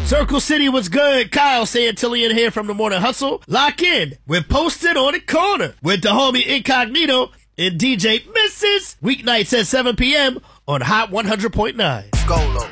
Circle City was good. Kyle Santillian here from the Morning Hustle. Lock in. We're posted on the corner with the homie Incognito and DJ Mrs. Weeknights at 7 p.m. on Hot 100.9. Skolo.